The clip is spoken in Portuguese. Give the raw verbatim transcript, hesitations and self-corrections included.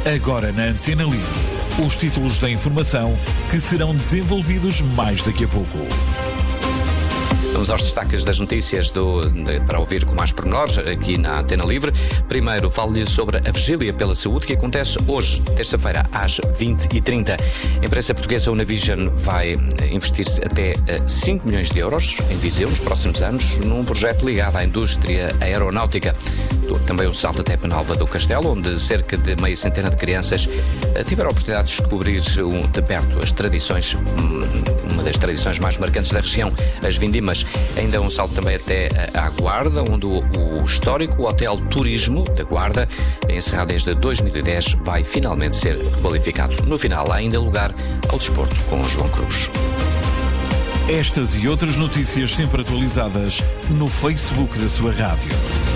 Agora na Antena Livre. Os títulos da informação que serão desenvolvidos mais daqui a pouco. Vamos aos destaques das notícias do, de, para ouvir com mais pormenores aqui na Antena Livre. Primeiro, falo-lhe sobre a Vigília pela Saúde que acontece hoje, terça-feira, às vinte e trinta. A imprensa portuguesa Univision vai investir até cinco milhões de euros em Viseu nos próximos anos num projeto ligado à indústria aeronáutica. Também um salto até Penalva do Castelo, onde cerca de meia centena de crianças tiveram a oportunidade de descobrir de perto as tradições, uma das tradições mais marcantes da região, as vindimas. Ainda um salto também até à Guarda, onde o histórico Hotel Turismo da Guarda, encerrado desde dois mil e dez, vai finalmente ser requalificado. No final, há ainda lugar ao desporto com João Cruz. Estas e outras notícias sempre atualizadas no Facebook da sua rádio.